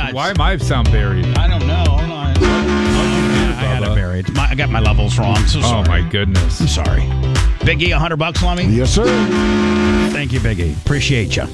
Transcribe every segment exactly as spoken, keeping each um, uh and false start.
Why, why am I sound buried? I don't know. Hold on. Oh, I had it buried. My, I got my levels wrong. So sorry. Oh, my goodness. I'm sorry. Big E, one hundred bucks, Lummy? Yes, sir. Thank you, Big E. Appreciate you.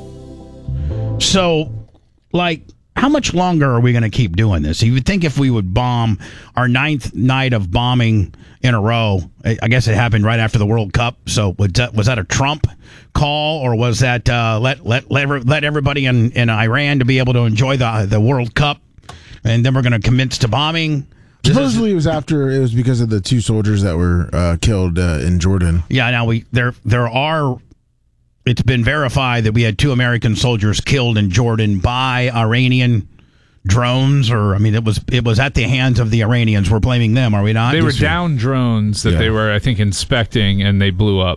So, like, how much longer are we going to keep doing this? You would think if we would bomb our ninth night of bombing in a row, I guess it happened right after the World Cup. So was that, was that a Trump call, or was that uh, let let let let everybody in, in Iran to be able to enjoy the the World Cup, and then we're going to commence to bombing? Supposedly it was after it was because of the two soldiers that were uh, killed uh, in Jordan. Yeah, now we there there are. It's been verified that we had two American soldiers killed in Jordan by Iranian drones, or I mean, it was it was at the hands of the Iranians. We're blaming them, are we not? They were down drones that Yeah. they were, I think, inspecting, and they blew up.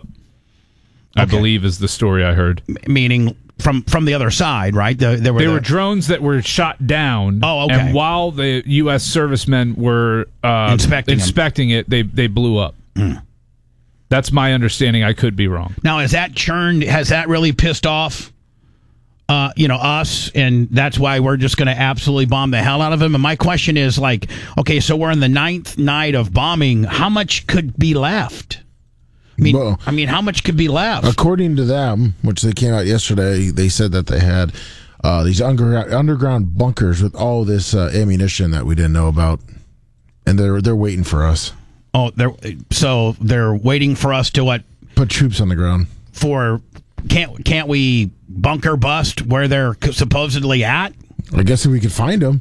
I Okay. believe is the story I heard. M- meaning from from the other side, right? The, there were They the, were drones that were shot down. Oh, okay. And while the U S servicemen were uh, Inspecting 'em. inspecting it, they they blew up. Mm. That's my understanding. I could be wrong. Now, has that churned? Has that really pissed off, uh, you know, us? And that's why we're just going to absolutely bomb the hell out of them. And my question is, like, okay, so we're in the ninth night of bombing. How much could be left? I mean, Well, I mean, how much could be left? According to them, which they came out yesterday, they said that they had uh, these underground underground bunkers with all this uh, ammunition that we didn't know about, and they're they're waiting for us. Oh, they're so they're waiting for us to what? Put troops on the ground. For can't can't we bunker bust where they're supposedly at? I guess if we could find them.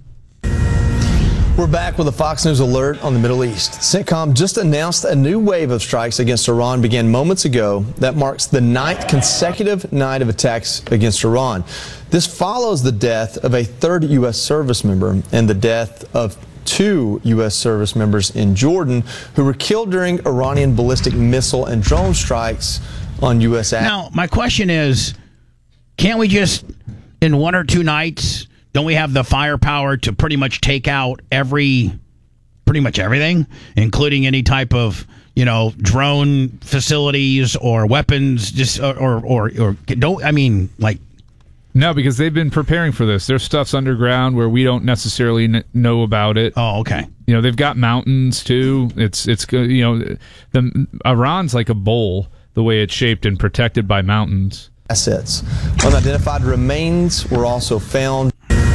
We're back with a Fox News alert on the Middle East. CENTCOM just announced a new wave of strikes against Iran began moments ago that marks the ninth consecutive night of attacks against Iran. This follows the death of a third U S service member and the death of two U S service members in Jordan who were killed during Iranian ballistic missile and drone strikes on U S assets. Now, my question is, can't we just, in one or two nights, don't we have the firepower to pretty much take out every, pretty much everything, including any type of, you know, drone facilities or weapons, just or or or, or don't I mean like. No, because they've been preparing for this. Their stuff's underground where we don't necessarily kn- know about it. Oh, okay. You know, they've got mountains too. It's it's go- you know, the Iran's like a bowl the way it's shaped and protected by mountains. Assets. Unidentified remains were also found.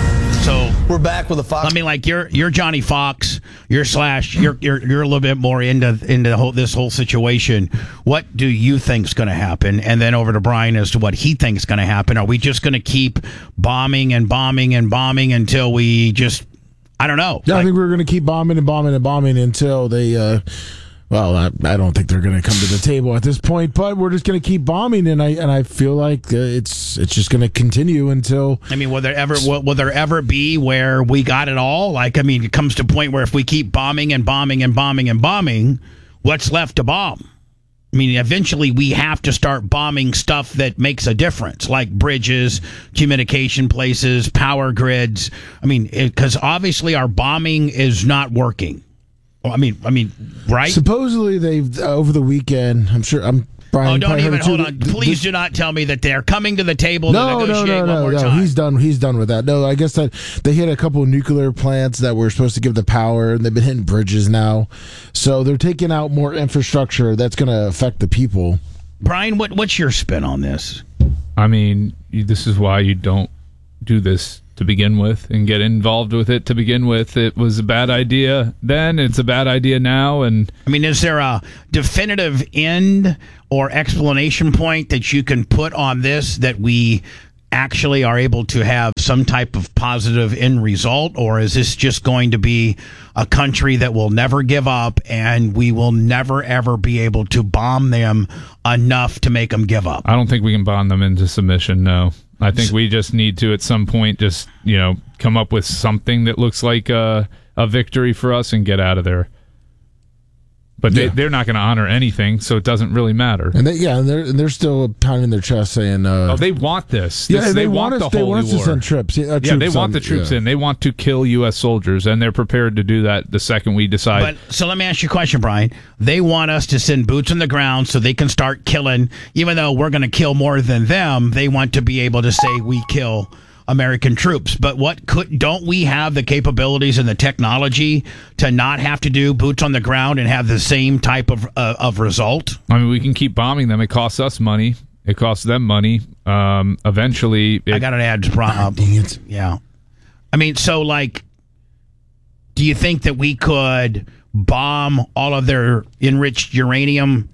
So We're back with a Fox. I mean, like you're you're Johnny Fox, you're Slash, you're you're you're a little bit more into into the whole, this whole situation. What do you think's going to happen? And then over to Brian as to what he thinks going to happen. Are we just going to keep bombing and bombing and bombing until we just, I don't know. Yeah, like, I think we're going to keep bombing and bombing and bombing until they. Uh, well, I, I don't think they're going to come to the table at this point, but we're just going to keep bombing, and I and I feel like uh, it's it's just going to continue until. I mean, will there ever will, will there ever be where we got it all? Like, I mean, it comes to a point where if we keep bombing and bombing and bombing and bombing, what's left to bomb? I mean, eventually we have to start bombing stuff that makes a difference, like bridges, communication places, power grids. I mean, because obviously our bombing is not working. I mean, I mean, right? Supposedly they've uh, over the weekend. I'm sure. I'm. Brian, Oh, you don't probably even heard it hold too, on. the- Please the- do not tell me that they're coming to the table to No, no, negotiate no, one no, more no. time. He's done. He's done with that. No, I guess that they hit a couple of nuclear plants that were supposed to give the power, and they've been hitting bridges now. So they're taking out more infrastructure that's going to affect the people. Brian, what what's your spin on this? I mean, you- this is why you don't do this to begin with and get involved with it to begin with. It was a bad idea then. It's a bad idea now. And I mean, is there a definitive end or explanation point that you can put on this that we actually are able to have some type of positive end result? Or is this just going to be a country that will never give up and we will never, ever be able to bomb them enough to make them give up? I don't think we can bond them into submission, no. I think we just need to, at some point, just, you know, come up with something that looks like a, a victory for us and get out of there. But they, Yeah. they're not going to honor anything, so it doesn't really matter. And they, yeah, and they're and they're still pounding their chest saying, uh, Oh, they want this. yeah, This- they, want us. the They holy want us to war. send trips. Yeah, Yeah, troops they want on- the troops yeah. in. They want to kill U S soldiers, and they're prepared to do that the second we decide. But so let me ask you a question, Brian. They want us to send boots on the ground so they can start killing, even though we're going to kill more than them. They want to be able to say we kill American troops. But what could don't we have the capabilities and the technology to not have to do boots on the ground and have the same type of uh, of result? I mean, we can keep bombing them. It costs us money. It costs them money. Um, eventually, it, I got an ad problem. Dang it. Yeah. I mean, so like, do you think that we could bomb all of their enriched uranium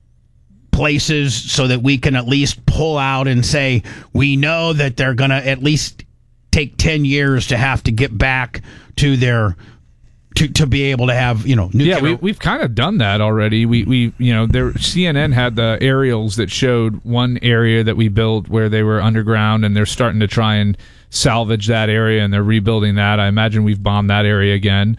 places so that we can at least pull out and say, we know that they're going to at least take ten years to have to get back to their to, to be able to have, you know, nuclear. Yeah, we, we've kind of done that already. We, we you know, there C N N had the aerials that showed one area that we built where they were underground, and they're starting to try and salvage that area, and they're rebuilding that. I imagine we've bombed that area again.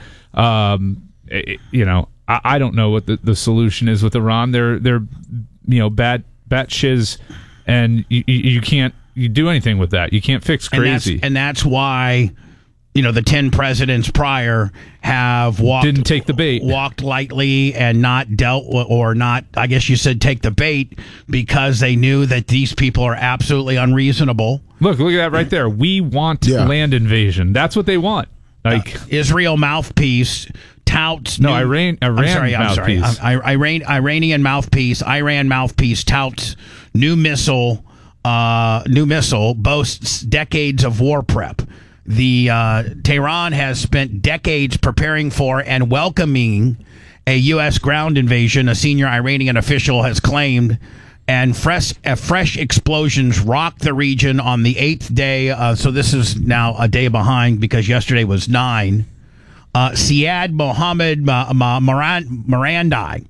Um, it, you know, I, I don't know what the, the solution is with Iran. They're they're you know bad bat shiz, and you, you, you can't you do anything with that. You can't fix crazy, and that's, and that's why. You know, the ten presidents prior have walked didn't take the bait, walked lightly, and not dealt with, or not. I guess you said take the bait, because they knew that these people are absolutely unreasonable. Look, look at that right there. We want yeah. land invasion. That's what they want. Like uh, Israel mouthpiece touts. No, new, Iran. Iran I'm sorry. I'm mouthpiece. sorry. I, Iran. Iranian mouthpiece. Iran mouthpiece touts new missile. Uh, new missile boasts decades of war prep. The uh, Tehran has spent decades preparing for and welcoming a U S ground invasion, a senior Iranian official has claimed, and fresh, uh, fresh explosions rocked the region on the eighth day. Uh, so this is now a day behind because yesterday was nine. Uh, Siad Mohammed uh, Moran- Morandi,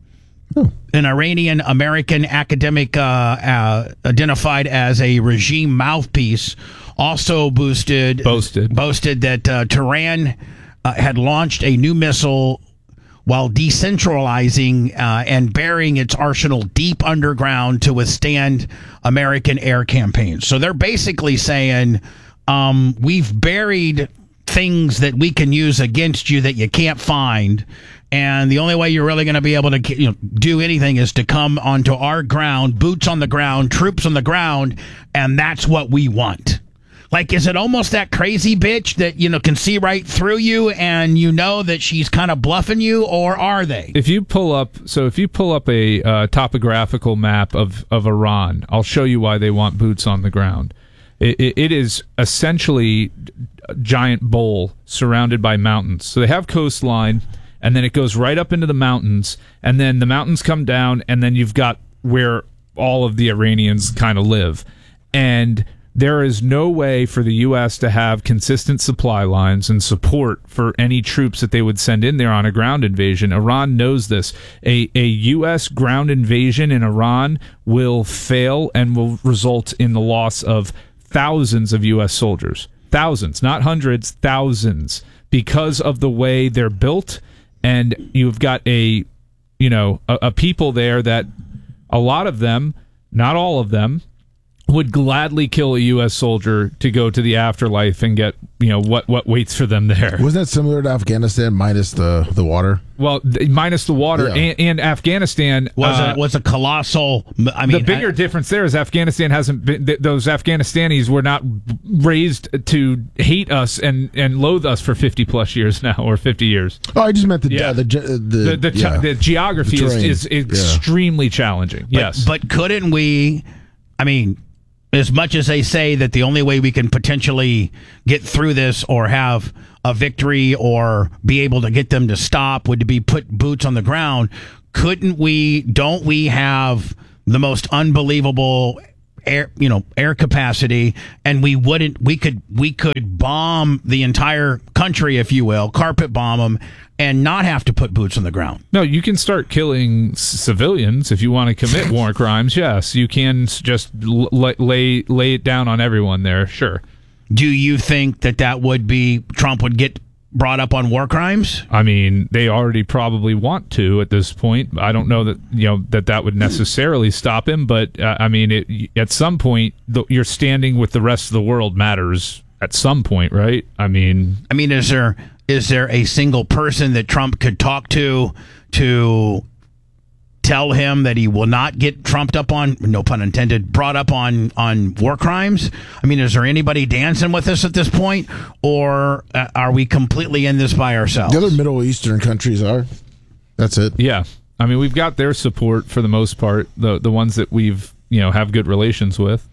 an Iranian-American academic uh, uh, identified as a regime mouthpiece, also boosted boasted boasted that uh, Tehran uh, had launched a new missile while decentralizing uh, and burying its arsenal deep underground to withstand American air campaigns. So they're basically saying, um, we've buried things that we can use against you that you can't find. And the only way you're really going to be able to, you know, do anything is to come onto our ground, boots on the ground, troops on the ground, and that's what we want. Like, is it almost that crazy bitch that, you know, can see right through you and you know that she's kind of bluffing you, or are they? If you pull up, so if you pull up a uh, topographical map of, of Iran, I'll show you why they want boots on the ground. It, it, it is essentially a giant bowl surrounded by mountains. So they have coastline, and then it goes right up into the mountains, and then the mountains come down, and then you've got where all of the Iranians kind of live. And there is no way for the U S to have consistent supply lines and support for any troops that they would send in there on a ground invasion. Iran knows this. A, a U S ground invasion in Iran will fail and will result in the loss of thousands of U S soldiers. Thousands, not hundreds, thousands, because of the way they're built. And you've got a, you know, a, a people there that a lot of them, not all of them, would gladly kill a U S soldier to go to the afterlife and get, you know, what, what waits for them there. Wasn't that similar to Afghanistan minus the, the water? Well, th- minus the water, Yeah. and, and Afghanistan Was uh, a, was a colossal. I mean, the bigger I, difference there is Afghanistan hasn't been. Th- those Afghanistanis were not raised to hate us and, and loathe us for fifty plus years now, or fifty years. Oh, I just meant the Yeah. uh, the ge- the The the, yeah. the geography The is, terrain. is extremely challenging. but, yes, but couldn't we? I mean, as much as they say that the only way we can potentially get through this or have a victory or be able to get them to stop would be put boots on the ground, couldn't we, don't we have the most unbelievable air, you know, air capacity, and we wouldn't, we could, we could bomb the entire country, if you will, carpet bomb them, and not have to put boots on the ground? no, you can start killing c- civilians if you want to commit war crimes. Yes, you can s- just l- lay lay it down on everyone there. Sure. Do you think that that would be, Trump would get brought up on war crimes? I mean, they already probably want to at this point. I don't know that, you know, that that would necessarily stop him, but uh, I mean, it, at some point, the, your standing with the rest of the world matters at some point, right? I mean, I mean, is there is there a single person that Trump could talk to to tell him that he will not get trumped up on, no pun intended, brought up on, on war crimes? I mean, is there anybody dancing with us at this point, or uh, are we completely in this by ourselves? The other Middle Eastern countries are. That's it. Yeah. I mean, we've got their support for the most part, the the ones that we've, you know, have good relations with.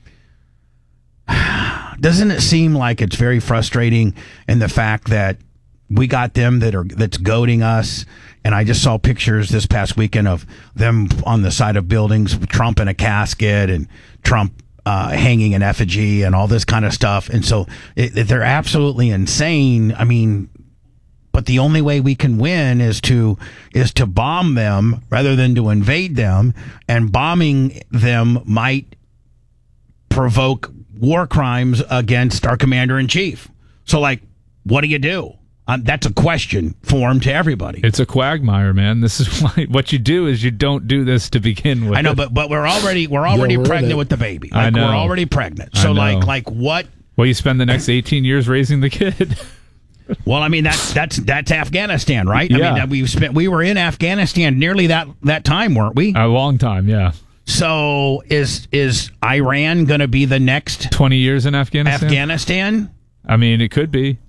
Doesn't it seem like it's very frustrating in the fact that we got them that are that's goading us? And I just saw pictures this past weekend of them on the side of buildings, Trump in a casket and Trump uh, hanging an effigy and all this kind of stuff. And so it, they're absolutely insane. I mean, but the only way we can win is to is to bomb them rather than to invade them. And bombing them might provoke war crimes against our commander in chief. So, like, what do you do? Um, that's a question formed to everybody. It's a quagmire, man. This is why what you do is you don't do this to begin with. I know, but but we're already we're already Yeah, we're in pregnant it. with the baby. I Like, know. we're already pregnant. I So know. like like what? Well, you spend the next eighteen years raising the kid. Well, I mean that's that's that's Afghanistan, right? I Yeah. mean that we spent we were in Afghanistan nearly that that time, weren't we? A long time, yeah. So is is Iran going to be the next twenty years in Afghanistan? Afghanistan? I mean, it could be.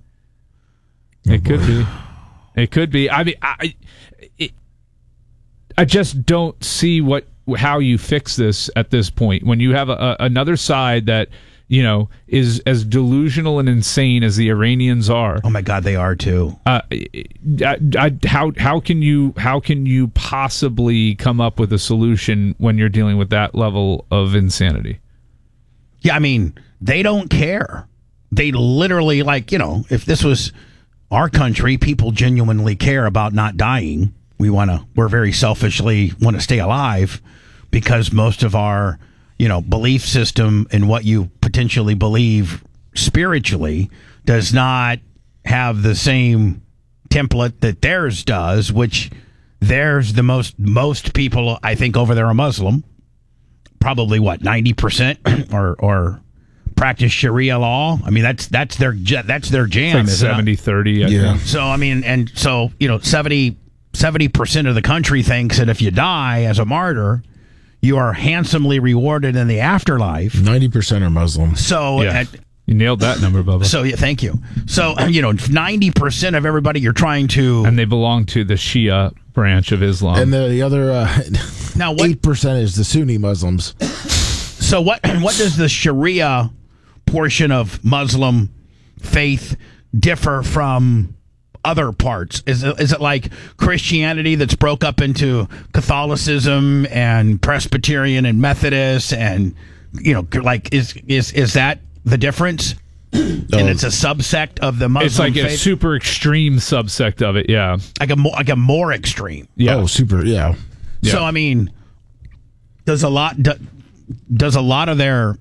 It could be. It could be. I mean, I, it, I just don't see what how you fix this at this point. When you have a, a, another side that, you know, is as delusional and insane as the Iranians are. Oh my God, they are too. Uh, I, I, how how can you how can you possibly come up with a solution when you're dealing with that level of insanity? Yeah, I mean, they don't care. They literally, like, you know, if this was our country, people genuinely care about not dying. We want to, we're very selfishly want to stay alive because most of our, you know, belief system and what you potentially believe spiritually does not have the same template that theirs does, which theirs, the most, most people, I think, over there are Muslim. Probably what, ninety percent or, or, practice Sharia law. I mean, that's that's their that's their jam. It's like isn't it? seventy thirty. I Yeah. think. So I mean, and so you know, seventy percent of the country thinks that if you die as a martyr, you are handsomely rewarded in the afterlife. ninety percent are Muslim. So Yeah. at, You nailed that number, Bubba. so yeah, thank you. So you know, ninety percent of everybody you're trying to And they belong to the Shia branch of Islam. And the, the other uh, now what? eight percent is the Sunni Muslims. So what? What does the Sharia portion of Muslim faith differ from other parts? Is it, is it like Christianity that's broke up into Catholicism and Presbyterian and Methodist and, you know, like is is is that the difference? And it's a subsect of the Muslim it's like a faith, super extreme subsect of it, yeah. like a more like a more extreme. Yeah. Oh, super. Yeah. Yeah. So I mean, does a lot do, does a lot of their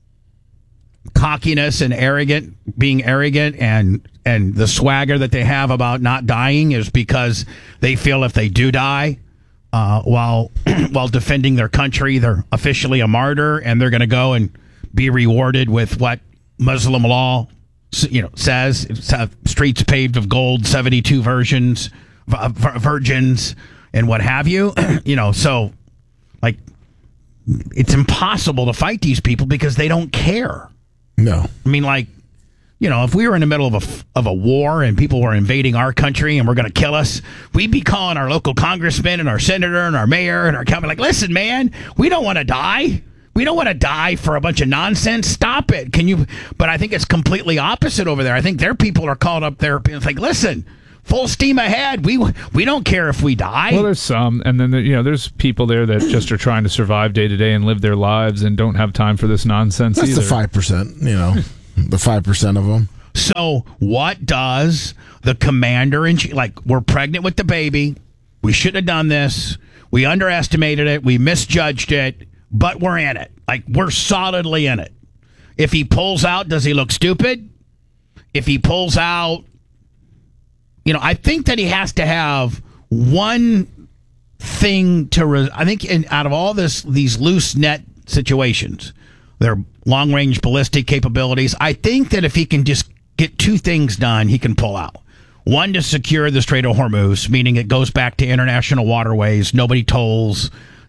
cockiness and arrogant being arrogant and and the swagger that they have about not dying is because they feel if they do die uh, while while defending their country, they're officially a martyr and they're going to go and be rewarded with what Muslim law, you know, says. It's, uh, streets paved with gold, seventy-two versions, v- v- virgins, and what have you. You know, so like it's impossible to fight these people because they don't care. No. I mean, like, you know, if we were in the middle of a, of a war and people were invading our country and were going to kill us, we'd be calling our local congressman and our senator and our mayor and our county, like, listen, man, we don't want to die. We don't want to die for a bunch of nonsense. Stop it. Can you? But I think it's completely opposite over there. I think their people are called up there. It's like, listen, full steam ahead. We we don't care if we die. Well, there's some, and then there, you know, there's people there that just are trying to survive day to day and live their lives and don't have time for this nonsense That's either. the five percent, you know, the five percent of them. So what does the commander in chief, like, we're pregnant with the baby. We shouldn't have done this. We underestimated it. We misjudged it, but we're in it. Like, we're solidly in it. If he pulls out, does he look stupid? If he pulls out, you know, I think that he has to have one thing to, re- I think in, out of all this, these loose net situations, their long range ballistic capabilities, I think that if he can just get two things done, he can pull out. One, to secure the Strait of Hormuz, meaning it goes back to international waterways. Nobody tolls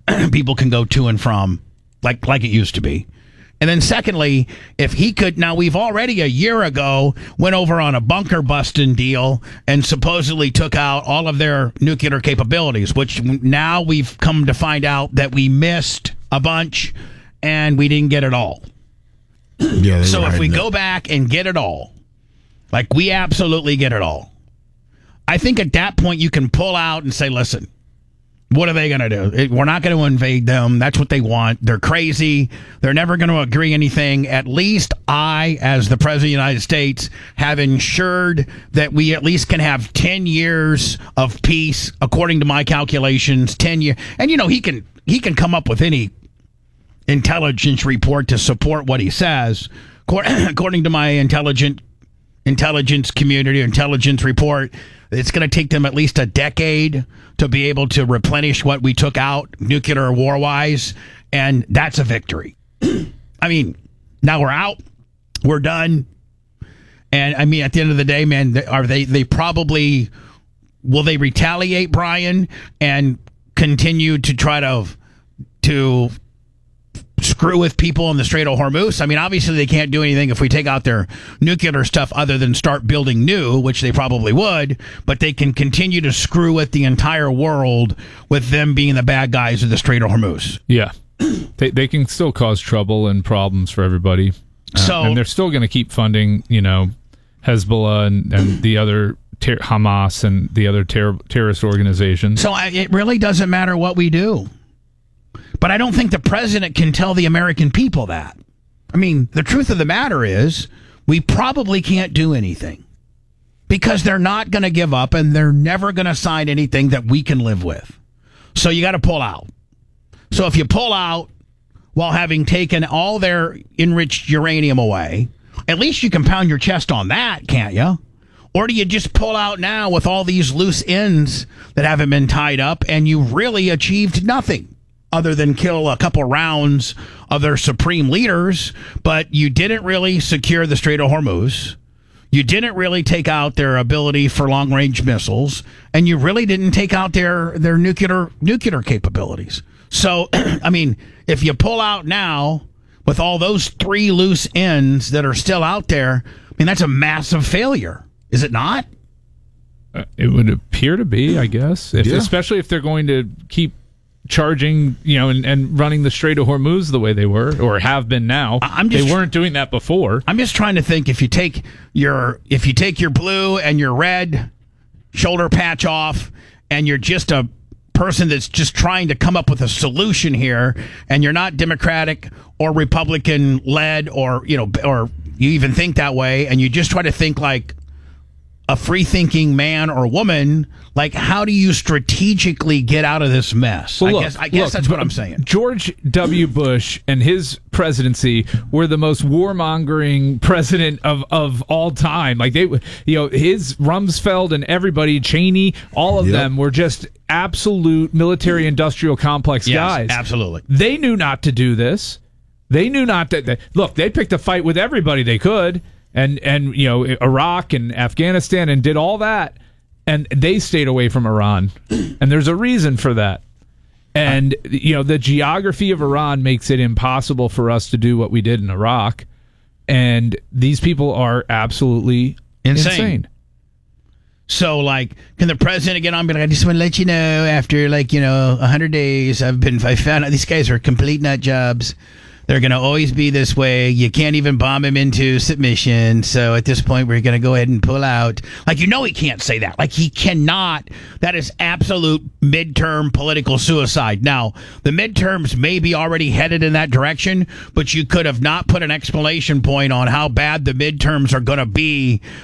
people can go to and from like like it used to be. And then secondly, if he could, now we've already a year ago went over on a bunker busting deal and supposedly took out all of their nuclear capabilities, which now we've come to find out that we missed a bunch and we didn't get it all. Yeah, they So were if we hiding go it. back and get it all, like we absolutely get it all, I think at that point you can pull out and say, listen, what are they going to do? It, we're not going to invade them. That's what they want. They're crazy. They're never going to agree anything. At least I, as the President of the United States, have ensured that we at least can have ten years of peace, according to my calculations, ten years. And, you know, he can he can come up with any intelligence report to support what he says. According to my intelligent intelligence community, intelligence report, it's going to take them at least a decade to be able to replenish what we took out nuclear war-wise, and that's a victory. I mean, now we're out, we're done, and I mean, at the end of the day, man, are they? They probably will they retaliate, Brian, and continue to try to to. screw with people in the Strait of Hormuz? I mean, obviously they can't do anything if we take out their nuclear stuff other than start building new, which they probably would, but they can continue to screw with the entire world with them being the bad guys of the Strait of Hormuz. Yeah. they they can still cause trouble and problems for everybody. Uh, So- and they're still going to keep funding, you know, Hezbollah and, and the other ter- Hamas and the other ter- terrorist organizations. So I, it really doesn't matter what we do. But I don't think the president can tell the American people that. I mean, the truth of the matter is we probably can't do anything because they're not going to give up and they're never going to sign anything that we can live with. So you got to pull out. So if you pull out while having taken all their enriched uranium away, at least you can pound your chest on that, can't you? Or do you just pull out now with all these loose ends that haven't been tied up and you really achieved nothing other than kill a couple rounds of their supreme leaders, but you didn't really secure the Strait of Hormuz. You didn't really take out their ability for long-range missiles, and you really didn't take out their, their nuclear nuclear capabilities. So, I mean, if you pull out now with all those three loose ends that are still out there, I mean, that's a massive failure, is it not? Uh, it would appear to be, I guess, if, Yeah. especially if they're going to keep charging, you know, and, and running the Strait of Hormuz the way they were or have been now. I'm just they tr- weren't doing that before. I'm just trying to think if you take your if you take your blue and your red shoulder patch off and you're just a person that's just trying to come up with a solution here and you're not Democratic or Republican led or you know or you even think that way and you just try to think like a free-thinking man or woman, like how do you strategically get out of this mess? Well, I look, guess I guess look, that's what I'm saying. George W. Bush and his presidency were the most warmongering president of, of all time. Like they, you know, his Rumsfeld and everybody, Cheney, all of Yep. them were just absolute military-industrial complex Yes, guys. absolutely. They knew not to do this. They knew not to. They, look, they picked a fight with everybody they could. And, and you know, Iraq and Afghanistan and did all that. And they stayed away from Iran. And there's a reason for that. And, you know, the geography of Iran makes it impossible for us to do what we did in Iraq. And these people are absolutely Insane. insane. So, like, can the president get on and be like, I just want to let you know, after, like, you know, one hundred days, I've been, I found out these guys are complete nut jobs. They're going to always be this way. You can't even bomb him into submission. So at this point, we're going to go ahead and pull out. Like, you know, he can't say that. Like, he cannot. That is absolute midterm political suicide. Now, the midterms may be already headed in that direction, but you could have not put an explanation point on how bad the midterms are going to be